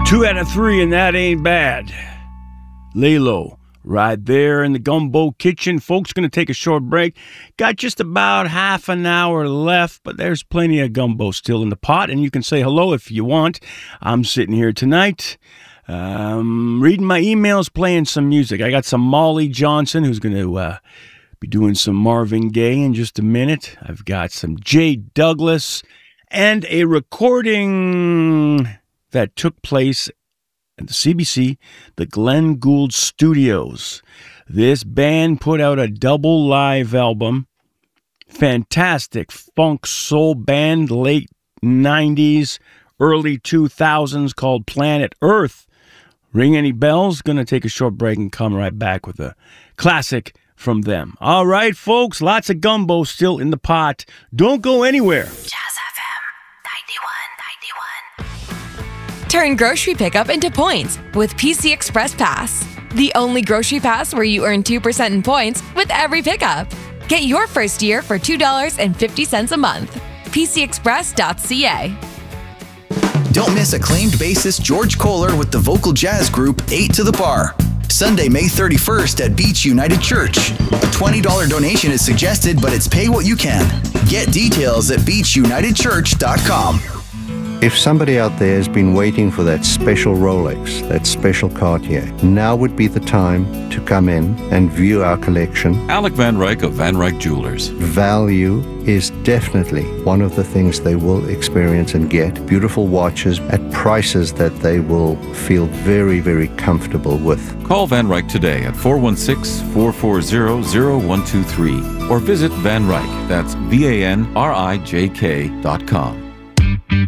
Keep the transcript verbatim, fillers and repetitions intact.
Two out of three, and that ain't bad. Lay low, right there in the Gumbo Kitchen. Folks, going to take a short break. Got just about half an hour left, but there's plenty of gumbo still in the pot, and you can say hello if you want. I'm sitting here tonight, um, reading my emails, playing some music. I got some Molly Johnson, who's going to uh, be doing some Marvin Gaye in just a minute. I've got some Jay Douglas, and a recording that took place at the C B C, the Glenn Gould Studios. This band put out a double live album. Fantastic funk soul band, late nineties, early two thousands, called Planet Earth. Ring any bells? Gonna take a short break and come right back with a classic from them. All right, folks, lots of gumbo still in the pot. Don't go anywhere. Jazz F M ninety-one ninety-one. Turn grocery pickup into points with P C Express Pass. The only grocery pass where you earn two percent in points with every pickup. Get your first year for two dollars and fifty cents a month. P C express dot c a. Don't miss acclaimed bassist George Kohler with the vocal jazz group Eight to the Bar. Sunday, May thirty-first at Beach United Church. A twenty dollars donation is suggested, but it's pay what you can. Get details at beach united church dot com. If somebody out there has been waiting for that special Rolex, that special Cartier, now would be the time to come in and view our collection. Alec Van Ryk of Van Ryk Jewelers. Value is definitely one of the things they will experience and get. Beautiful watches at prices that they will feel very, very comfortable with. Call Van Ryk today at four one six, four four zero, zero one two three or visit Van Ryk, that's V A N R I J K dot com.